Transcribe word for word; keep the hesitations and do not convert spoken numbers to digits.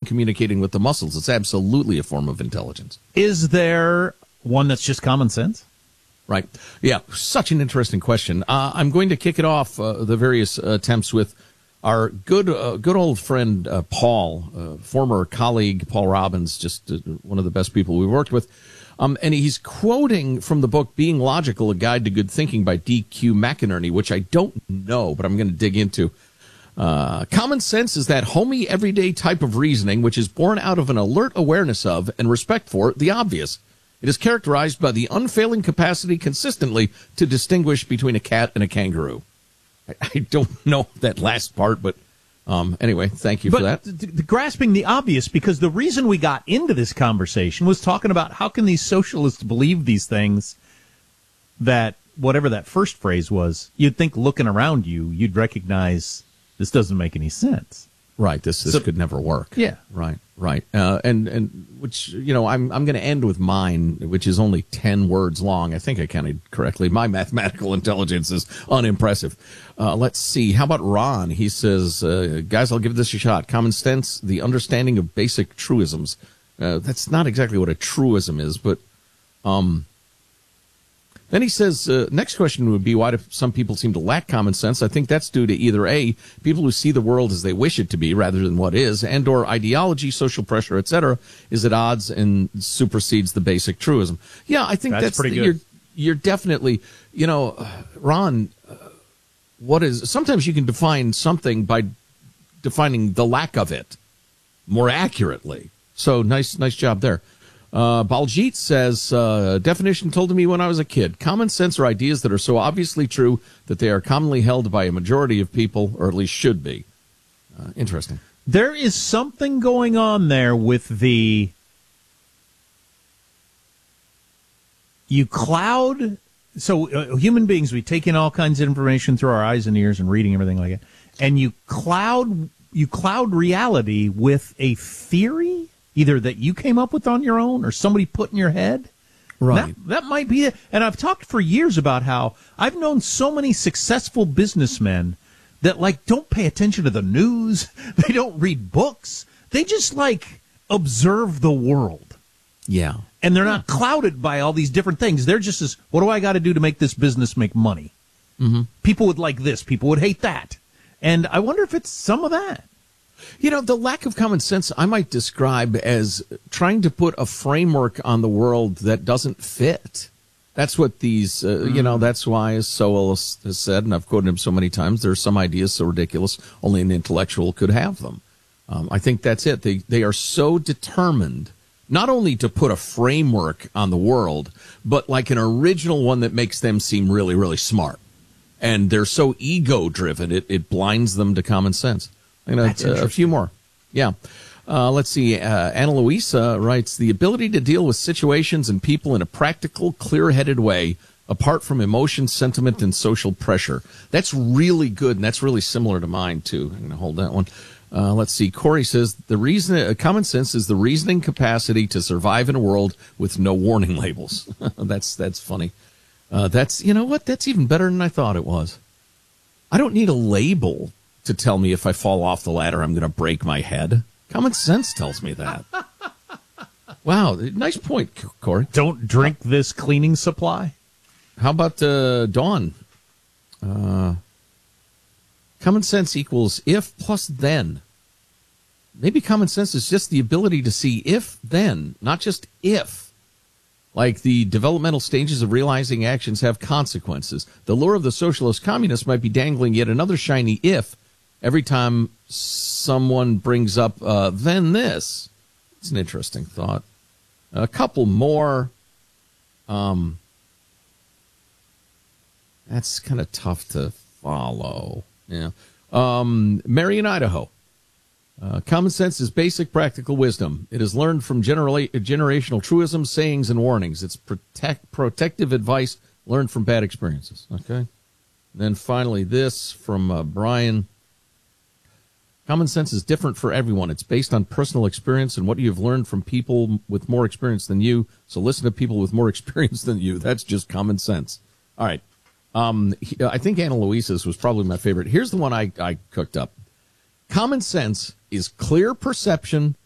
communicating with the muscles. It's absolutely a form of intelligence. Is there one that's just common sense? Right. Yeah, such an interesting question. Uh, I'm going to kick it off, uh, the various attempts, with our good uh, good old friend uh, Paul, uh, former colleague Paul Robbins, just uh, one of the best people we've worked with. Um, and he's quoting from the book Being Logical, A Guide to Good Thinking by D Q McInerney, which I don't know, but I'm going to dig into. Uh, common sense is that homey, everyday type of reasoning which is born out of an alert awareness of and respect for the obvious. It is characterized by the unfailing capacity consistently to distinguish between a cat and a kangaroo. I, I don't know that last part, but um, anyway, thank you but for that. Th- th- grasping the obvious, because the reason we got into this conversation was talking about how can these socialists believe these things that, whatever that first phrase was, you'd think looking around you, you'd recognize this doesn't make any sense. Right, this this So- could never work. Yeah. Right, right. Uh, and, and which, you know, I'm I'm going to end with mine, which is only ten words long. I think I counted correctly. My mathematical intelligence is unimpressive. Uh, let's see. How about Ron? He says, uh, guys, I'll give this a shot. Common sense, the understanding of basic truisms. Uh, that's not exactly what a truism is, but um. Then he says, uh, next question would be, why do some people seem to lack common sense? I think that's due to either A, people who see the world as they wish it to be rather than what is, and or ideology, social pressure, et cetera, is at odds and supersedes the basic truism. Yeah, I think That's that's, pretty the, good. You're, you're definitely, you know, uh, Ron, uh, what is, sometimes you can define something by defining the lack of it more accurately. So nice, nice job there. Uh, Baljit says, uh, definition told to me when I was a kid. Common sense are ideas that are so obviously true that they are commonly held by a majority of people, or at least should be. Uh, interesting. There is something going on there with the you cloud. So uh, human beings, we take in all kinds of information through our eyes and ears and reading everything like that, and you cloud you cloud reality with a theory, either that you came up with on your own or somebody put in your head. Right. That, that might be it. And I've talked for years about how I've known so many successful businessmen that, like, don't pay attention to the news. They don't read books. They just, like, observe the world. Yeah. And they're not clouded by all these different things. They're just as, what do I got to do to make this business make money? Mm-hmm. People would like this. People would hate that. And I wonder if it's some of that. You know, the lack of common sense I might describe as trying to put a framework on the world that doesn't fit. That's what these, uh, mm. you know, that's why, as Sowell has said, and I've quoted him so many times, there are some ideas so ridiculous only an intellectual could have them. Um, I think that's it. They, they are so determined not only to put a framework on the world, but like an original one that makes them seem really, really smart. And they're so ego-driven, it, it blinds them to common sense. You know, That's uh, a few more. Yeah. Uh, let's see. Uh, Ana Luisa writes, the ability to deal with situations and people in a practical, clear-headed way, apart from emotion, sentiment, and social pressure. That's really good, and that's really similar to mine, too. I'm going to hold that one. Uh, let's see. Corey says, the reason, uh, common sense is the reasoning capacity to survive in a world with no warning labels. that's that's funny. Uh, that's, you know what? That's even better than I thought it was. I don't need a label to tell me if I fall off the ladder, I'm going to break my head. Common sense tells me that. Wow, nice point, Corey. Don't drink this cleaning supply. How about uh, Dawn? Uh, common sense equals if plus then. Maybe common sense is just the ability to see if then, not just if. Like the developmental stages of realizing actions have consequences. The lure of the socialist communist might be dangling yet another shiny if every time someone brings up, uh, then this. It's an interesting thought. A couple more. Um, that's kind of tough to follow. Yeah. Um, Mary in Idaho. Uh, common sense is basic practical wisdom. It is learned from genera- generational truisms, sayings, and warnings. It's protect- protective advice learned from bad experiences. Okay. And then finally, this from uh, Brian. Common sense is different for everyone. It's based on personal experience and what you've learned from people with more experience than you. So listen to people with more experience than you. That's just common sense. All right. Um, I think Ana Luisa's was probably my favorite. Here's the one I, I cooked up. Common sense is clear perception